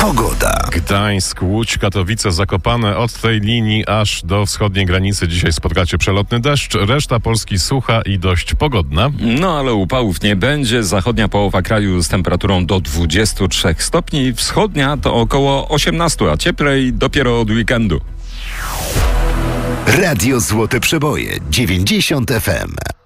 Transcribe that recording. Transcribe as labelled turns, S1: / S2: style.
S1: Pogoda.
S2: Gdańsk, Łódź, Katowice, Zakopane. Od tej linii aż do wschodniej granicy dzisiaj spotkacie przelotny deszcz. Reszta Polski sucha i dość pogodna.
S3: No ale upałów nie będzie. Zachodnia połowa kraju z temperaturą do 23 stopni. Wschodnia to około 18, a cieplej dopiero od weekendu.
S1: Radio Złote Przeboje 90 FM.